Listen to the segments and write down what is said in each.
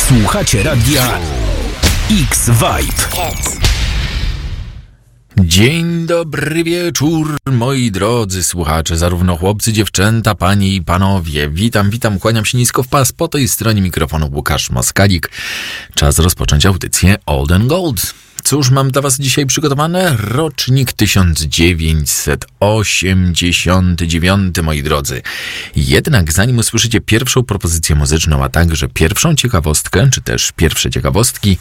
Słuchacie radia X-Vibe. Dzień dobry wieczór, moi drodzy słuchacze, zarówno chłopcy, dziewczęta, panie i panowie. Witam, kłaniam się nisko w pas. Po tej stronie mikrofonu Łukasz Moskalik. Czas rozpocząć audycję Old and Gold. Cóż mam dla was dzisiaj przygotowane? Rocznik 1989, moi drodzy. Jednak zanim usłyszycie pierwszą propozycję muzyczną, a także pierwszą ciekawostkę, czy też pierwsze ciekawostki,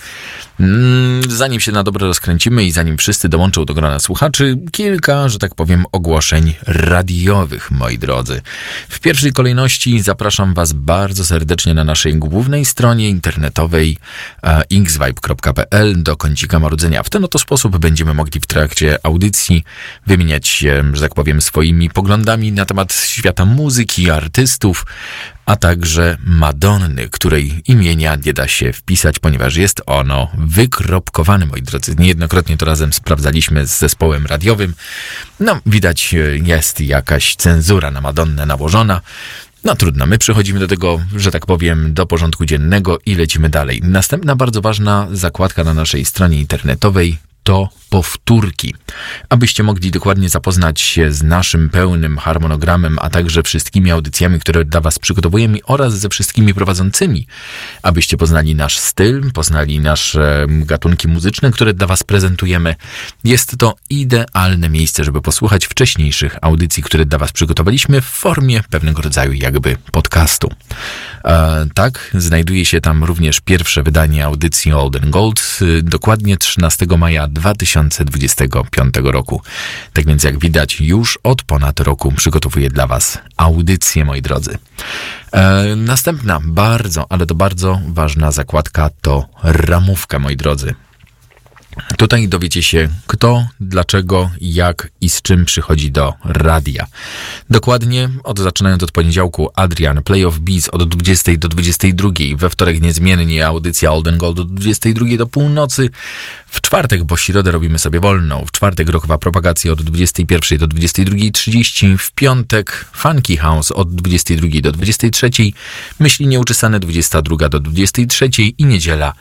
zanim się na dobre rozkręcimy i zanim wszyscy dołączą do grona słuchaczy, kilka, że tak powiem, ogłoszeń radiowych, moi drodzy. W pierwszej kolejności zapraszam was bardzo serdecznie na naszej głównej stronie internetowej xvibe.pl do kącika marudzenia. W ten oto sposób będziemy mogli w trakcie audycji wymieniać się, że tak powiem, swoimi poglądami na temat świata muzyki, artystów, a także Madonny, której imienia nie da się wpisać, ponieważ jest ono wykropkowane, moi drodzy. Niejednokrotnie to razem sprawdzaliśmy z zespołem radiowym. No, widać, jest jakaś cenzura na Madonnę nałożona. No trudno, my przechodzimy do tego, że tak powiem, do porządku dziennego i lecimy dalej. Następna bardzo ważna zakładka na naszej stronie internetowej to powtórki. Abyście mogli dokładnie zapoznać się z naszym pełnym harmonogramem, a także wszystkimi audycjami, które dla was przygotowujemy oraz ze wszystkimi prowadzącymi. Abyście poznali nasz styl, poznali nasze gatunki muzyczne, które dla was prezentujemy. Jest to idealne miejsce, żeby posłuchać wcześniejszych audycji, które dla was przygotowaliśmy w formie pewnego rodzaju jakby podcastu. Tak, znajduje się tam również pierwsze wydanie audycji Old and Gold, dokładnie 13 maja 2025 roku. Tak więc jak widać, już od ponad roku przygotowuję dla was audycję, moi drodzy. Następna bardzo, ale to bardzo ważna zakładka to ramówka, moi drodzy. Tutaj dowiecie się kto, dlaczego, jak i z czym przychodzi do radia. Dokładnie, zaczynając od poniedziałku Adrian, Play of Beats od 20 do 22, we wtorek niezmiennie audycja Old and Gold od 22 do północy, w czwartek, bo środę robimy sobie wolną, w czwartek rokowa propagacja od 21 do 22:30, w piątek Funky House od 22 do 23, myśli nieuczesane 22 do 23 i niedziela.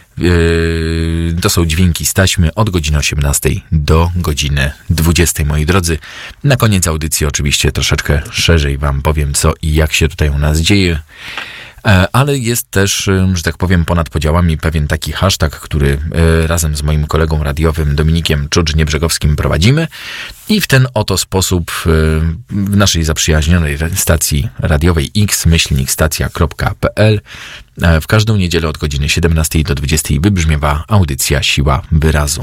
To są dźwięki z taśmy od godziny 18 do godziny 20, moi drodzy. Na koniec audycji oczywiście troszeczkę szerzej wam powiem, co i jak się tutaj u nas dzieje. Ale jest też, że tak powiem, ponad podziałami pewien taki hashtag, który razem z moim kolegą radiowym Dominikiem Czucz-Niebrzegowskim prowadzimy i w ten oto sposób w naszej zaprzyjaźnionej stacji radiowej x-stacja.pl w każdą niedzielę od godziny 17 do 20 wybrzmiewa audycja Siła Wyrazu.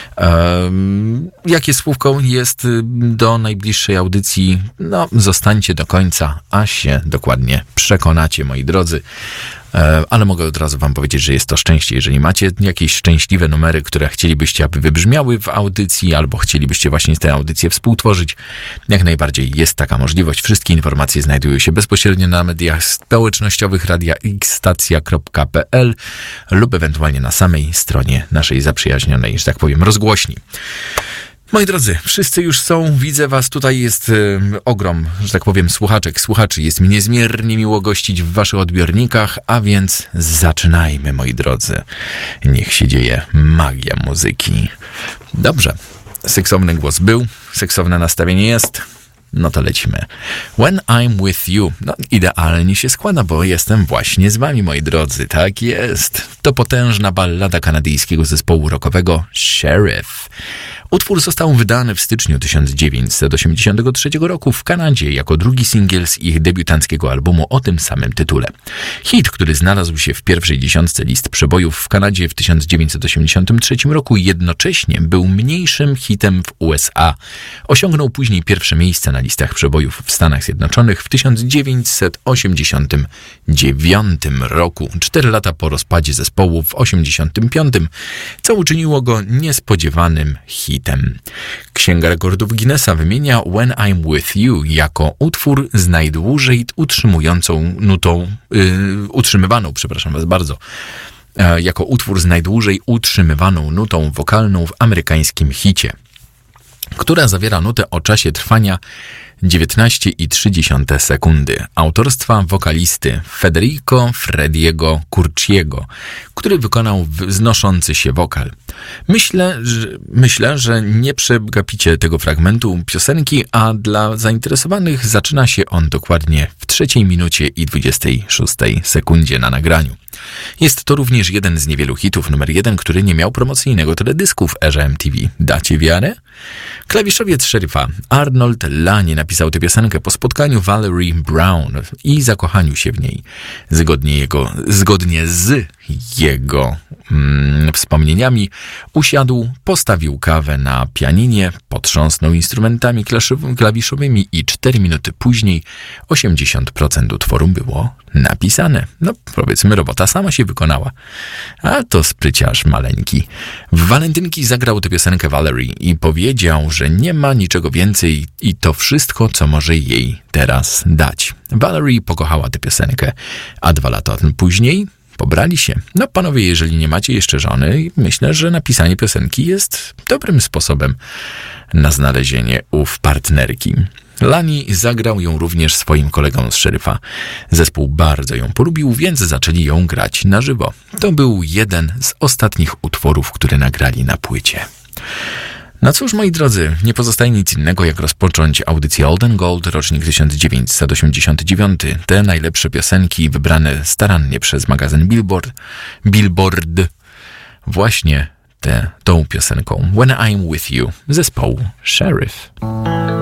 Jakie słówko jest do najbliższej audycji? No, zostańcie do końca, a się dokładnie przekonacie, moi drodzy. Ale mogę od razu wam powiedzieć, że jest to szczęście. Jeżeli macie jakieś szczęśliwe numery, które chcielibyście, aby wybrzmiały w audycji, albo chcielibyście właśnie tę audycję współtworzyć, jak najbardziej jest taka możliwość. Wszystkie informacje znajdują się bezpośrednio na mediach społecznościowych radia xstacja.pl lub ewentualnie na samej stronie naszej zaprzyjaźnionej, że tak powiem, rozgłośni. Moi drodzy, wszyscy już są, widzę was, tutaj jest ogrom, że tak powiem, słuchaczy. Jest mi niezmiernie miło gościć w waszych odbiornikach, a więc zaczynajmy, moi drodzy. Niech się dzieje magia muzyki. Dobrze, seksowny głos był, seksowne nastawienie jest, no to lecimy. When I'm with you. No, idealnie się składa, bo jestem właśnie z wami, moi drodzy. Tak jest. To potężna ballada kanadyjskiego zespołu rockowego Sheriff. Utwór został wydany w styczniu 1983 roku w Kanadzie jako drugi singiel z ich debiutanckiego albumu o tym samym tytule. Hit, który znalazł się w pierwszej dziesiątce list przebojów w Kanadzie w 1983 roku, jednocześnie był mniejszym hitem w USA. Osiągnął później pierwsze miejsce na listach przebojów w Stanach Zjednoczonych w 1989 roku, 4 lata po rozpadzie zespołu w 1985, co uczyniło go niespodziewanym hitem. Księga Rekordów Guinnessa wymienia When I'm With You jako utwór z najdłużej jako utwór z najdłużej utrzymywaną nutą wokalną w amerykańskim hicie, która zawiera nutę o czasie trwania 19,3 sekundy. Autorstwa wokalisty Federico Frediego Curciego, który wykonał wznoszący się wokal. Myślę, że nie przegapicie tego fragmentu piosenki, a dla zainteresowanych zaczyna się on dokładnie w 3 minucie i 26 sekundzie na nagraniu. Jest to również jeden z niewielu hitów numer 1, który nie miał promocyjnego teledysku w erze MTV. Dacie wiarę? Klawiszowiec szeryfa Arnold Lanie napisał tę piosenkę po spotkaniu Valerie Brown i zakochaniu się w niej. Zgodnie z jego wspomnieniami usiadł, postawił kawę na pianinie, potrząsnął instrumentami klawiszowymi i 4 minuty później 80% utworu było napisane. No, powiedzmy, robota sama się wykonała. A to spryciarz maleńki. W walentynki zagrał tę piosenkę Valerie i powiedział, że nie ma niczego więcej i to wszystko, co może jej teraz dać. Valerie pokochała tę piosenkę, a 2 lata później pobrali się. No panowie, jeżeli nie macie jeszcze żony, myślę, że napisanie piosenki jest dobrym sposobem na znalezienie ów partnerki. Lani zagrał ją również swoim kolegom z szeryfa. Zespół bardzo ją polubił, więc zaczęli ją grać na żywo. To był jeden z ostatnich utworów, które nagrali na płycie. No cóż, moi drodzy, nie pozostaje nic innego, jak rozpocząć audycję Old and Gold, rocznik 1989. Te najlepsze piosenki wybrane starannie przez magazyn Billboard. Właśnie tą piosenką When I'm With You zespołu Sheriff.